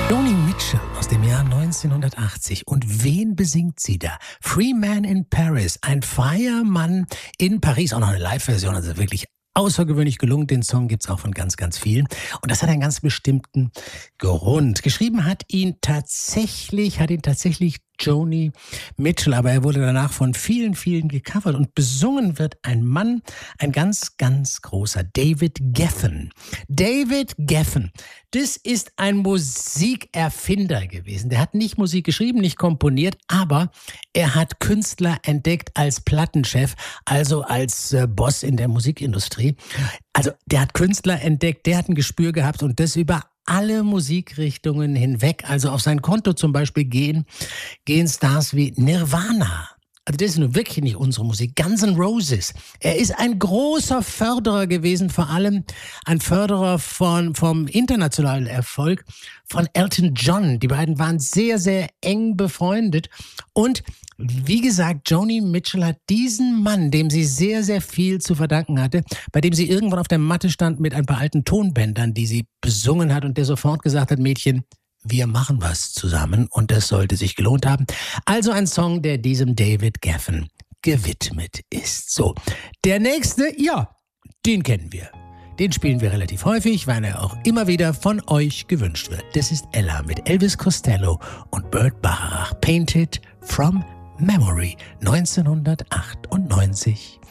Joni Mitchell aus dem Jahr 1980. Und wen besingt sie da? Free Man in Paris, ein freier Mann in Paris. Auch noch eine Live-Version, also wirklich außergewöhnlich gelungen. Den Song gibt's auch von ganz, ganz vielen. Und das hat einen ganz bestimmten Grund. Geschrieben hat ihn tatsächlich Joni Mitchell, aber er wurde danach von vielen, vielen gecovert. Und besungen wird ein Mann, ein ganz, ganz großer, David Geffen. David Geffen, das ist ein Musikerfinder gewesen. Der hat nicht Musik geschrieben, nicht komponiert, aber er hat Künstler entdeckt als Plattenchef, also als Boss in der Musikindustrie. Also der hat Künstler entdeckt, der hat ein Gespür gehabt und das über alle Musikrichtungen hinweg. Also auf sein Konto zum Beispiel gehen Stars wie Nirvana. Also das ist nun wirklich nicht unsere Musik. Guns N' Roses. Er ist ein großer Förderer gewesen, vor allem ein Förderer vom internationalen Erfolg von Elton John. Die beiden waren sehr, sehr eng befreundet. Und wie gesagt, Joni Mitchell hat diesen Mann, dem sie sehr, sehr viel zu verdanken hatte, bei dem sie irgendwann auf der Matte stand mit ein paar alten Tonbändern, die sie besungen hat und der sofort gesagt hat, Mädchen, wir machen was zusammen und das sollte sich gelohnt haben. Also ein Song, der diesem David Geffen gewidmet ist. So, der nächste, ja, den kennen wir. Den spielen wir relativ häufig, weil er auch immer wieder von euch gewünscht wird. Das ist Ella mit Elvis Costello und Burt Bacharach. Painted from Memory 1998.